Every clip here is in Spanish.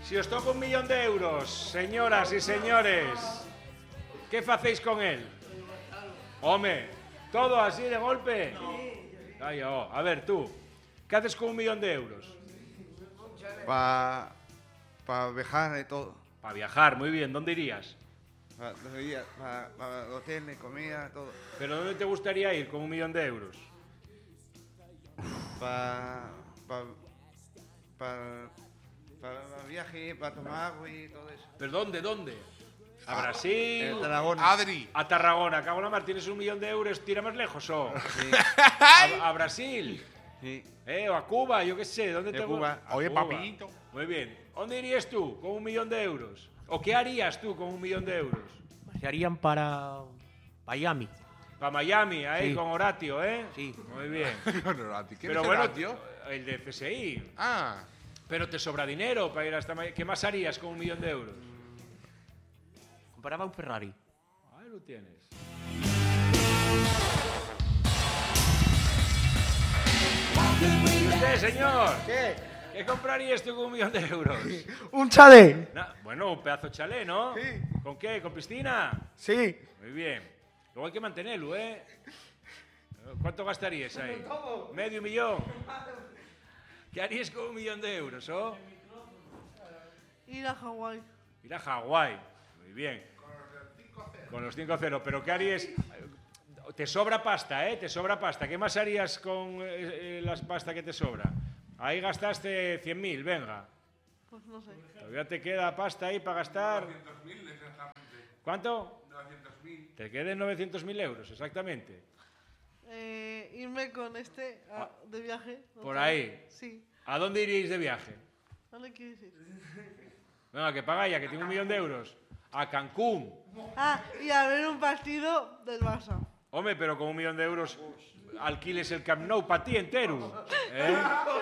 Si os toca 1 millón de euros, señoras y señores, ¿qué facéis con él? Home, todo así de golpe. Ay, oh. A ver, tú, ¿qué haces con 1 millón de euros? Para viajar y todo. Para viajar, muy bien. ¿Dónde irías? Para hoteles, comida, todo. ¿Pero dónde te gustaría ir con 1 millón de euros? Para viaje, para tomar agua y todo eso. ¿Pero dónde? ¿A Brasil? Tarragona. Adri. A Tarragona. Cago en la mar, ¿tienes 1 millón de euros? ¿Tira más lejos o? Sí. ¿A Brasil? Sí. O a Cuba, yo qué sé. ¿Dónde De te Cuba. a Oye, Cuba. papito. Muy bien. ¿Dónde irías tú con 1 millón de euros? ¿O qué harías tú con 1 millón de euros? Se harían para Miami. Para Miami, ahí Sí. con Horatio, ¿eh? Sí. Muy bien. ¿Quién Pero es bueno, Horatio? el de CSI. Ah, Pero te sobra dinero para ir hasta Miami. ¿Qué más harías con 1 millón de euros? Compraba un Ferrari. Ahí lo tienes. ¿Usted, señor? ¿Qué comprarías tú con 1 millón de euros? ¡Un chalet! Bueno, un pedazo de chalet, ¿no? Sí. ¿Con qué? ¿Con piscina? Sí. Muy bien. Luego hay que mantenerlo, ¿eh? ¿Cuánto gastarías ahí? ¿Medio millón? ¿Qué harías con 1 millón de euros, oh? Ir a Hawái. Ir a Hawái. Muy bien. Con los 5-0. ¿Pero qué harías? Te sobra pasta, ¿eh? Te sobra pasta. ¿Qué más harías con la pasta que te sobra? Ahí gastaste 100.000, venga. Pues no sé. Todavía te queda pasta ahí para gastar. 900.000 exactamente. ¿Cuánto? 900.000. Te queden 900.000 euros, exactamente. Irme con de viaje. Por ahí. Sí. ¿A dónde iríais de viaje? ¿Dónde quieres ir? Venga, que paga ya, que tiene 1 millón de euros. A Cancún. Y a ver un partido del Barça. Hombre, pero con 1 millón de euros alquiles el Camp Nou para ti entero. ¿Eh?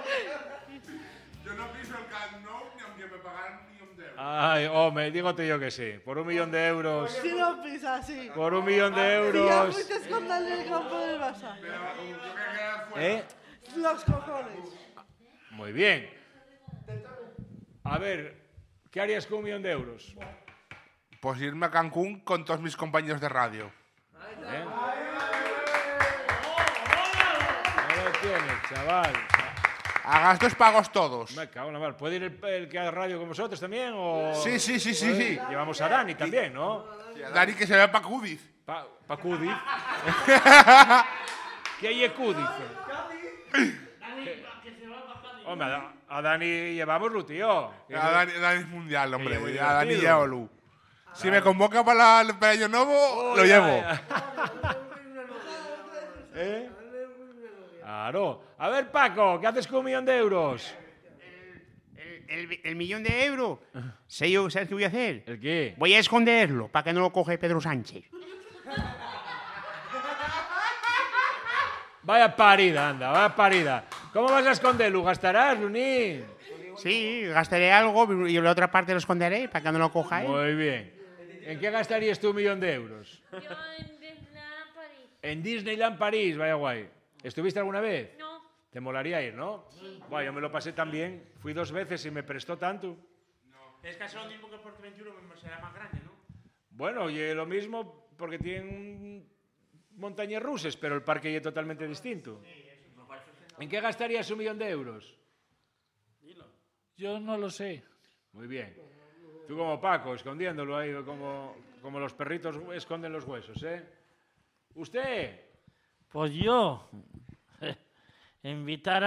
Yo no piso el Camp Nou ni aunque me pagaran 1 millón de euros. Ay, hombre, dígote yo que sí. Por 1 millón de euros. Si no pisas, sí. Por 1 millón de Si ya euros. fuiste con Daniel el campo del Barça. Pero yo que quedar fuera. ¿Eh? Los cojones. Muy bien. A ver, ¿qué harías con 1 millón de euros? Pues irme a Cancún con todos mis compañeros de radio. ¿Eh? No lo tienes, chaval. A gastos pagos todos. Me cago en la mar. ¿Puede ir el que haga radio con vosotros también? O... Sí. Llevamos a Dani también, ¿no? Dani que se vea para Cudiz. Pa Cudiz. ¿Qué hay Cudiz? Hombre, a Dani llevámoslo, tío. A Dani es mundial, hombre. muy A Dani divertido. llévalo. Si me convoca para el año nuevo, lo llevo. ¿Eh? Claro. A ver, Paco, ¿qué haces con 1 millón de euros? El millón de euros. ¿Sabes qué voy a hacer? ¿El qué? Voy a esconderlo para que no lo coge Pedro Sánchez. Vaya parida, anda, vaya parida. ¿Cómo vas a esconderlo? ¿Gastarás, Lunín? Sí, gastaré algo y la otra parte lo esconderé para que no lo coja él. Muy bien. ¿En qué gastarías tú 1 millón de euros? Yo en Disneyland París. En Disneyland París, vaya guay. ¿Estuviste alguna vez? No. Te molaría ir, ¿no? Sí. Bueno, yo me lo pasé tan bien. Fui 2 veces y me prestó tanto. Es casi lo mismo que el Portaventura, será más grande, ¿no? Bueno, y lo mismo porque tienen montañas rusas, pero el parque ya es totalmente distinto. ¿En qué gastarías 1 millón de euros? Yo no lo sé. Muy bien. Tú como Paco, escondiéndolo ahí, como los perritos esconden los huesos, ¿eh? ¿Usted? Pues yo invitar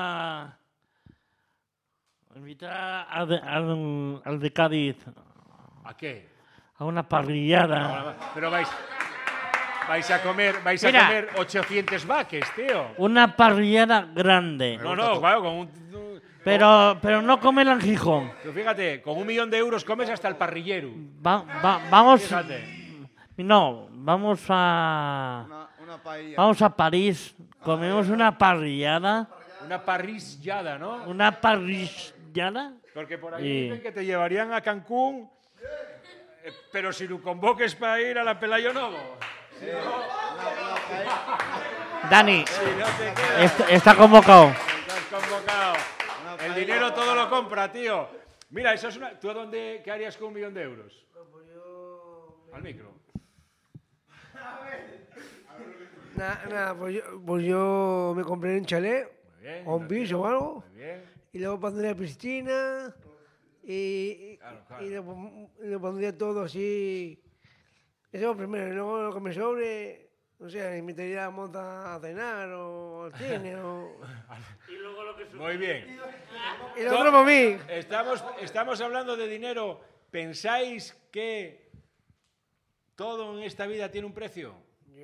al de Cádiz ¿A qué? a una parrillada. Pero vais a comer Mira. 800 vaques, tío. Una parrillada grande. No, claro, con un... Pero no comer en Gijón. Pero fíjate, con 1 millón de euros comes hasta el parrillero. Vamos. Fíjate. No, vamos a París. Comemos una parrillada. Una parrillada, ¿no? Una parrillada. Porque por ahí dicen que te llevarían a Cancún, pero si lo convoques para ir a la Pelayo Novo. Dani, Está convocado. Estás convocado. El dinero todo lo compra, tío. Mira, eso es una... ¿Tú a dónde, qué harías con 1 millón de euros? Pues yo... Al micro. Nada, pues yo me compré un chalet Muy bien. o un piso o algo. Muy bien. Y luego pondría piscina y le pondría todo así. Eso primero, y luego lo que me sobre, no sé, invitaría a Mota a cenar o al cine o... Muy bien. Y lo otro para mí. Estamos hablando de dinero. ¿Pensáis que todo en esta vida tiene un precio?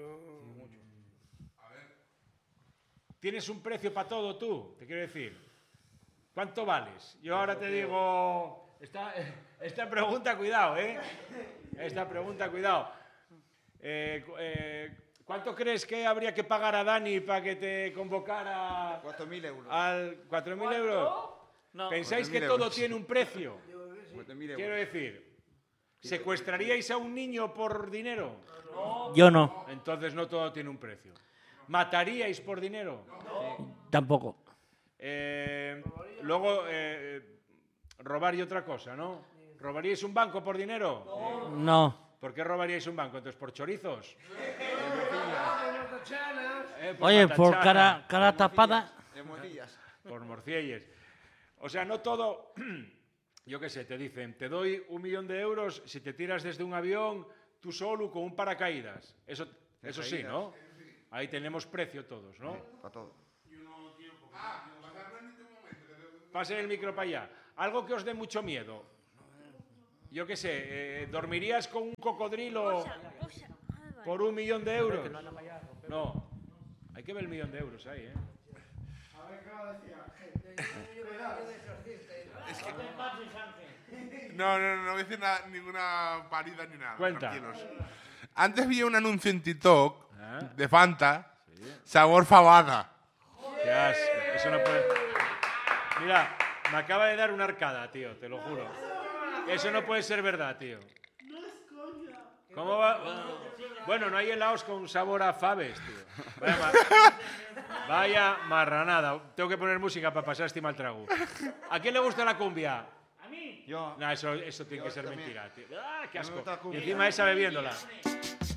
¿Tienes un precio para todo tú? Te quiero decir. ¿Cuánto vales? Yo ahora te digo... Esta pregunta, cuidado, ¿eh? Esta pregunta, cuidado. ¿Cuánto crees que habría que pagar a Dani para que te convocara 4.000 euros. al 4.000 euros? No. ¿Pensáis que 4.000 todo euros. tiene un precio? 4.000 Quiero euros. decir, ¿secuestraríais a un niño por dinero? Yo no, Entonces no todo tiene un precio. ¿Mataríais por dinero? tampoco. Luego, robar y otra cosa, ¿no? ¿Robaríais un banco por dinero? No. ¿Por qué robaríais un banco? Entonces, ¿por chorizos? Oye, por matachana, cara tapada. De morcillas. por morcielles. O sea, no todo... Yo qué sé, te dicen, te doy 1 millón de euros si te tiras desde un avión tú solo con un paracaídas. Eso sí, ¿no? Ahí tenemos precio todos, ¿no? Para todo. Pase el micro para allá. Algo que os dé mucho miedo. Yo qué sé, ¿dormirías con un cocodrilo por 1 millón de euros? No. Hay que ver el 1 millón de euros ahí, ¿eh? No voy a decir ninguna parida ni nada. Cuenta. Tranquilos. Antes vi un anuncio en TikTok Ah. de Fanta, sabor fabada. Qué asco. Eso no puede... Mira, me acaba de dar una arcada, tío, te lo juro. Eso no puede ser verdad, tío. ¿Cómo va? Bueno, no hay helados con sabor a faves, tío. Vaya marranada. Tengo que poner música para pasar este mal trago. ¿A quién le gusta la cumbia? Yo. No, eso tiene que ser también. mentira, tío. ¡Ah, qué No me asco! gusta la Y cumbia. encima esa bebiéndola.